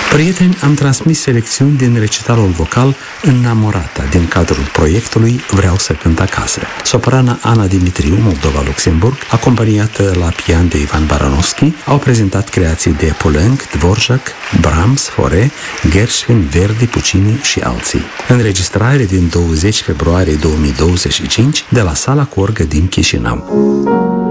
Prieteni, am transmis selecțiuni din recitalul vocal Înamorata din cadrul proiectului Vreau să cânt acasă. Soprana Ana Dimitriu, Moldova-Luxemburg, acompaniată la pian de Ivan Baranovski, au prezentat creații de Poulenc, Dvorak, Brahms, Fauré, Gershwin, Verdi, Puccini și alții. Înregistrare din 20 februarie 2025 de la Sala cu Orgă din Chișinău.